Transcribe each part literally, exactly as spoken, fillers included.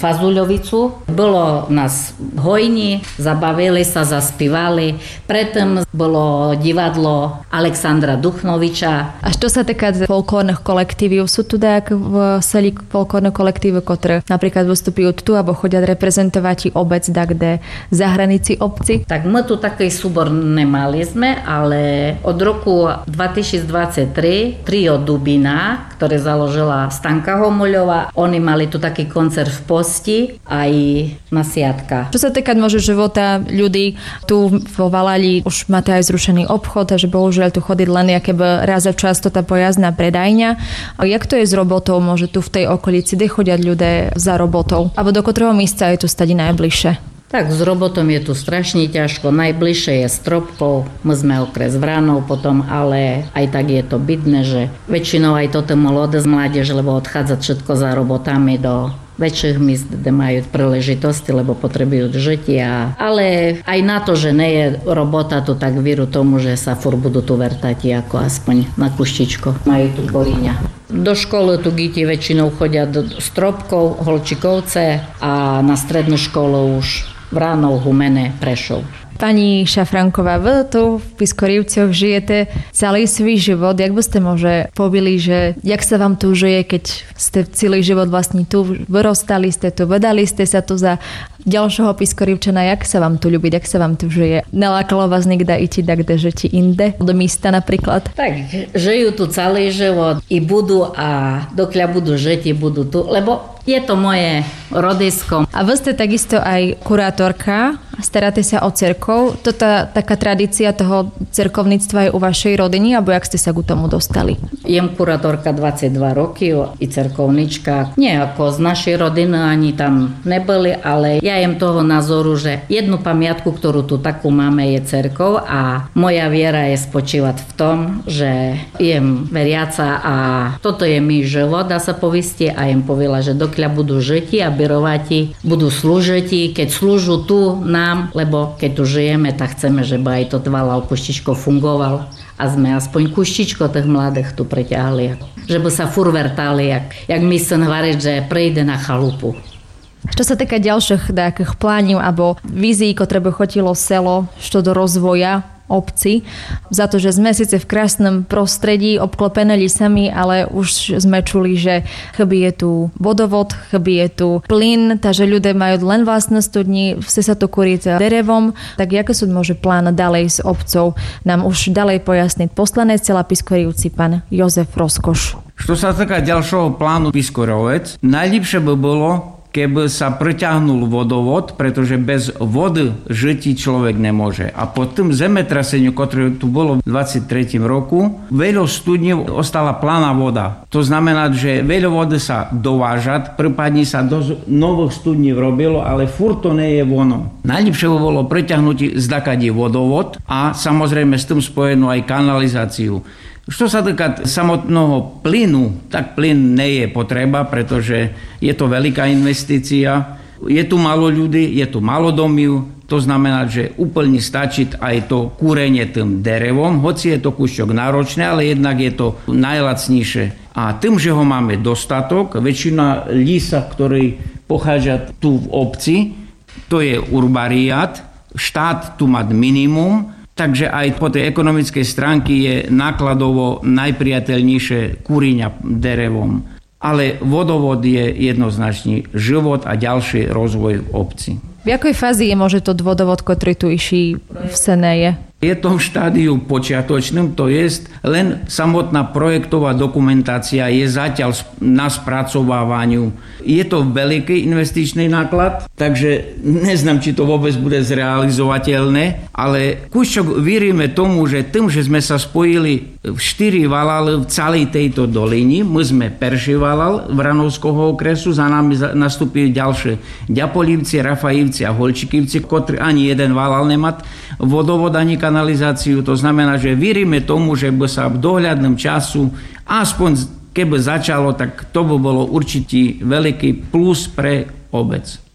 Fazuľovicu. Bolo nás hojní, zabavili sa, zaspívali. Predtým bolo divadlo Aleksandra Duchnoviča. A što sa týka folklórnych kolektívov, sú tu dajak v seli folklórne kolektívy, ktoré napríklad vystupujú tu, alebo chodia reprezentovať obec, kde za hranici obci? Tak my tu taký súbor nemali sme, ale od roku dvetisícdvadsaťtri trio Dubina, ktoré založila Stanka Homuľová, oni mali tu taký koncert v Posti aj na Siatka. Čo sa týka možno života ľudí, tu vo Valali už máte aj zrušený obchod, takže bohužiaľ tu chodí len jakéby raz za často tá pojazdná predajňa. A jak to je s robotou? Môže tu v tej okolici, kde chodia ľudia za robotou? Alebo do ktorého místa je tu stadi najbližšie? Tak s robotom je tu strašne ťažko. Najbližšie je Stropkov, my sme okres Vranov potom, ale aj tak je to bydné, že väčšinou aj toto mladé z mládež, lebo odchádzať všetko za robotami do väčších miest, kde majú príležitosti, lebo potrebujú žitia. Ale aj na to, že nie je robota, tu tak víru tomu, že sa furt budú tu vertať ako aspoň na kuštičko. Majú tu koríňa. Do školy tu deti väčšinou chodia do Stropkov, Holčikovce a na strednú školu už Vranov, Humene, Prešov. Pani Šafranková, vy tu v Piskorivcoch žijete celý svoj život. Jak by ste môže povili, že jak sa vám tu žije, keď ste celý život vlastne tu vyrostali, ste tu, vedali ste sa tu za ďalšieho Piskorivčana, jak sa vám tu ľúbi, jak sa vám tu žije? Nelákalo vás nikda íti tak, kde žete inde, do místa napríklad? Tak, žijú tu celý život i budú a dokiaľ budú žiť, budú tu, lebo je to moje rodisko. A vy ste takisto aj kurátorka, staráte sa o cerkov. Toto taká tradícia toho cerkovníctva je u vašej rodiny, alebo jak ste sa k tomu dostali? Jem kurátorka dvadsaťdva roky i cerkovnička. Nie ako z našej rodiny ani tam neboli, ale ja jem toho názoru, že jednu pamiatku, ktorú tu takú máme, je cerkov a moja viera je spočívať v tom, že jem veriaca a toto je mi život, dá sa povisti, a jem povila, že dokiaľ budú žiti a birovati, budú slúžiti, keď slúžu tu nám, lebo keď tu žijeme, tak chceme, že by aj to Valal Kuštičko fungoval a sme aspoň Kuštičko tých mladých tu preťahli. Že by sa furt vertali, jak, jak my sa hovoriť, že prejde na chalupu. Čo sa týka ďalších nejakých plánov alebo vízií, ktoré by chotilo selo, čo do rozvoja obci, za to, že sme síce v krásnom prostredí obklopené lisami, ale už sme čuli, že chybí je tu vodovod, chybí je tu plyn, takže ľudia majú len vlastné studni, chce sa tu kuriť derevom, tak aké sú môže plán ďalej s obcov? Nám už ďalej pojasniť poslanec sela Piskorivci, pán Jozef Rozkoš. Čo sa týka ďalšieho plánu Piskorovec, najlepšie by bolo, keby sa preťahnul vodovod, pretože bez vody žiť človek nemôže. A po tým zemetraseniu, ktoré tu bolo v dvadsiatom treťom roku, veľa studní ostala planá voda. To znamená, že veľa vody sa dováža, prípadne sa do nových studní robilo, ale furt to nie je vono. Najlepšie by bolo preťahnuť zdakadí vodovod a samozrejme s tým spojenú aj kanalizáciu. Čo sa týka samotného plynu, tak plyn nie je potreba, pretože je to veľká investícia. Je tu málo ľudí, je tu málo domov, to znamená, že úplne stačí aj to kúrenie tým derevom, hoci je to kúšťok náročné, ale jednak je to najlacnejšie. A tým, že ho máme dostatok, väčšina lísa, ktorý pochádza tu v obci, to je urbariát, štát tu má minimum, takže aj po tej ekonomickej stránke je nákladovo najpriateľnejšie kúriňa derevom. Ale vodovod je jednoznačný život a ďalší rozvoj v obci. V jakej fázi je môže to vodovod, ktorý tu iší v Seneje? Je to v štádiu počiatočným, to je len samotná projektová dokumentácia je zatiaľ na spracovávaniu. Je to veľký investičný náklad, takže neznám, či to vôbec bude zrealizovateľné, ale kúšťok veríme tomu, že tým, že sme sa spojili v štyri Valaly v celej tejto dolini, my sme perší Valal Vranovského okresu, za nami nastúpili ďalšie Ďapolivci, Rafajivci a Holčikivci, ktorí ani jeden Valal nemá vodovod ani kanalizáciu. To znamená, že veríme tomu, že by sa v dohľadnom času, aspoň keby začalo, tak to by bolo určite veľký plus pre obec.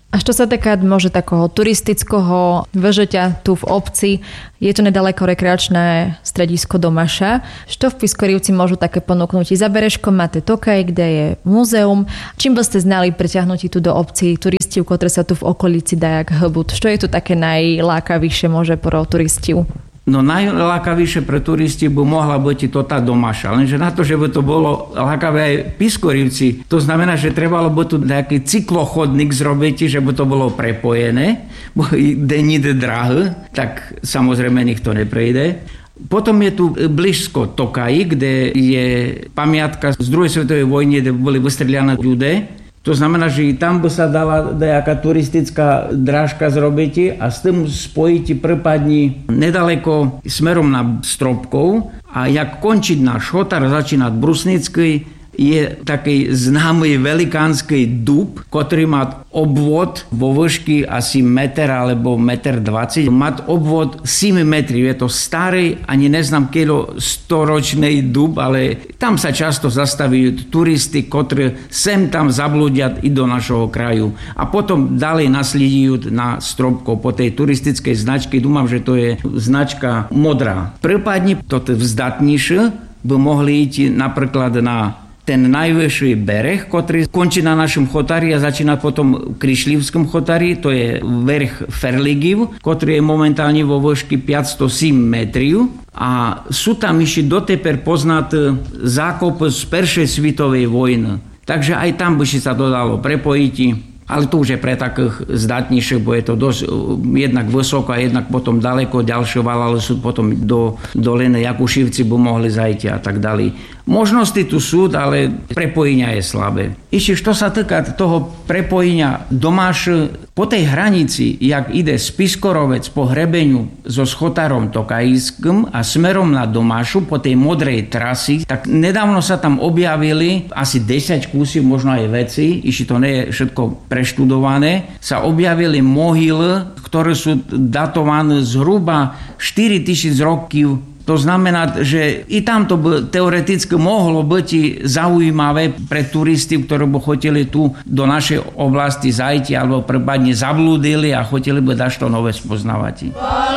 A čo sa týka môže takého turistického vežeťa tu v obci, je to nedaleko rekreačné stredisko Domaša. Čo v Piskorivci môžu také ponúknuť? Za Bereškom máte Tokaj, kde je múzeum. Čím by ste znali priťahnutí tu do obci turistov, ktoré sa tu v okolici dajak hbut? Čo je tu také najlákavejšie môže pro turistov? No najlákavejšie pre turisti by mohla byť to tá Domaša. Lenže na to, že by to bolo lákavé aj Piskorivci, to znamená, že trebalo by tu nejaký cyklochodník zrobiť, že by to bolo prepojené, bo ide nide drahé, tak samozrejme nikto neprejde. Potom je tu blízko Tokaji, kde je pamiatka z druhej svetovej vojny, kde boli vystrieľané ľudia. To znamená, že i tam by sa dala nejaká turistická drážka zrobiť a s tým spojiť prípadne nedaleko smerom na Stropkov a jak končiť náš Chotar, začínať Brusnický, je taký známy velikánsky dub, ktorý má obvod vo výšky asi meter alebo meter dvadsať. Má obvod sedem metrov. Je to starý, ani neznám kilo storočný dub, ale tam sa často zastavujú turisti, ktorí sem tam zablúdia i do našho kraju. A potom ďalej nasledujú na Stropkov po tej turistickej značke. Dúfam, že to je značka modrá. Prípadne toto vzdatnejšie by mohli ísť napríklad na ten najvyšší bereh, ktorý končí na našom Chotári a začína potom v Krišlivskom Chotári, to je vrch Ferligiv, ktorý je momentálne vo výšky päťstosedem metrov a sú tam ešte doteper poznať zákopy z Prvej svetovej vojny. Takže aj tam by si sa to dalo prepojiť. Ale to už je pre takých zdatnejších, bo je to dosť jednak vysoko a jednak potom ďaleko, ďalšie valale sú potom do doliny Jakušivci by mohli zajť a tak ďalej. Možnosti tu sú, ale prepojenia je slabé. Ešte čo sa týka toho prepojenia Domáš, po tej hranici, jak ide z Piskorovec po hrebeniu so Schotarom Tokajským a smerom na Domášu po tej modrej trasy, tak nedávno sa tam objavili asi desať kusov, možno aj veci, ešte to nie je všetko preštudované, sa objavili mohyly, ktoré sú datované zhruba štyri tisíc rokov. To znamená, že i tam to by teoreticky mohlo byť zaujímavé pre turistov, ktorí by chodili tu do našej oblasti zajti alebo prípadne zablúdili a chodili by dašto nové spoznávať.